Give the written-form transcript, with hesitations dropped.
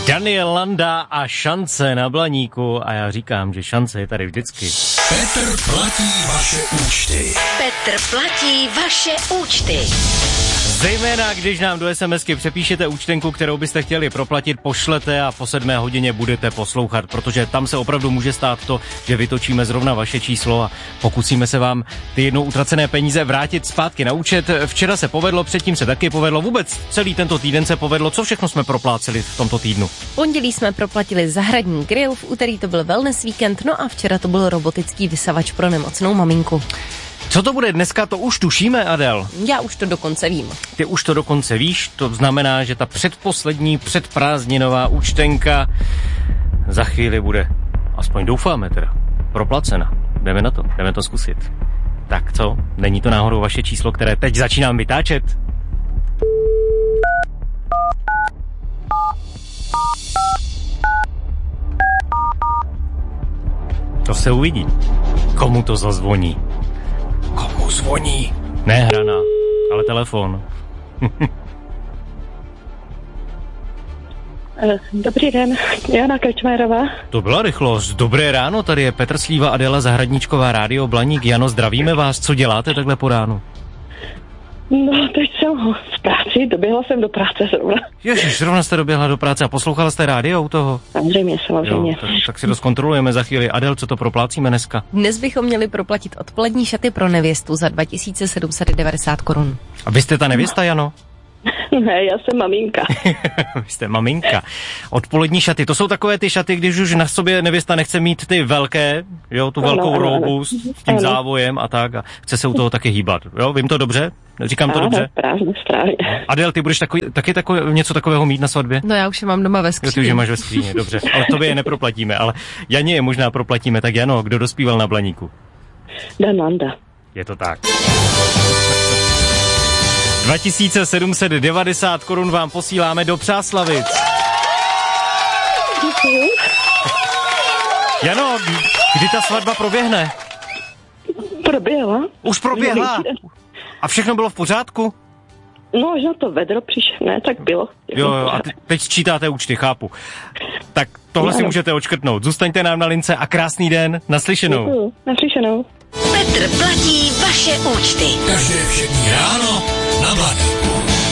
Daniel Landa a Šance na Blaníku a já říkám, že šance je tady vždycky. Petr platí vaše účty. Petr platí vaše účty. Zejména, když nám do SMSky přepíšete účtenku, kterou byste chtěli proplatit, pošlete a po 7 hodině budete poslouchat, protože tam se opravdu může stát to, že vytočíme zrovna vaše číslo a pokusíme se vám ty jednou utracené peníze vrátit zpátky na účet. Včera se povedlo, předtím se taky povedlo, vůbec celý tento týden se povedlo. Co všechno jsme propláceli v tomto týdnu? V pondělí jsme proplatili zahradní grill, v úterý to byl wellness víkend, no a včera to byl robotický vysavač pro nemocnou maminku. Co to bude dneska, to už tušíme, Adel? Já už to dokonce vím. Ty už to dokonce víš, to znamená, že ta předposlední předprázdninová účtenka za chvíli bude, aspoň doufáme teda, proplacena. Jdeme na to, jdeme to zkusit. Tak co, není to náhodou vaše číslo, které teď začínám vytáčet? To se uvidí. Komu to zazvoní? Komu zvoní? Ne hrana, ale telefon. Dobrý den, Jana Krčmérová. To byla rychlost. Dobré ráno, tady je Petr Slíva, Adela Zahradníčková, Rádio Blaník. Jano, zdravíme vás, co děláte takhle po ránu? No, teď jsem v práci, doběhla jsem do práce zrovna. Ježiš, zrovna jste doběhla do práce a poslouchala jste rádio u toho? Samozřejmě. Jo, tak si to zkontrolujeme za chvíli. Adel, co to proplácíme dneska? Dnes bychom měli proplatit odpolední šaty pro nevěstu za 2790 korun. A vy jste ta nevěsta, Jano? Ne, já jsem maminka. Vy jste maminka. Odpolední šaty, to jsou takové ty šaty, když už na sobě nevěsta nechce mít ty velké, jo, tu velkou roubu s tím závojem a tak a chce se u toho taky hýbat, jo, vím to dobře? Říkám to dobře? Správně. Adel, ty budeš taky něco takového mít na svatbě? No já už je mám doma ve skříni. Jo, ty už je máš ve skříni, dobře, ale tobě je neproplatíme, ale Janě je možná proplatíme, tak Jano, kdo dospíval na Blaníku? Dan Landa. Je to tak. 2790 korun vám posíláme do Přáslavic. Děkuju. Jano, kdy ta svatba proběhne? Proběhla. Už proběhla? A všechno bylo v pořádku? No, že to vedro přišlo, ne, tak bylo. Jo, a teď sčítáte účty, chápu. Tak tohle si můžete odškrtnout. Zůstaňte nám na lince a krásný den. Naslyšenou. Děkuju. Naslyšenou. Petr platí vaše účty. Každé všední ráno na Blaníku.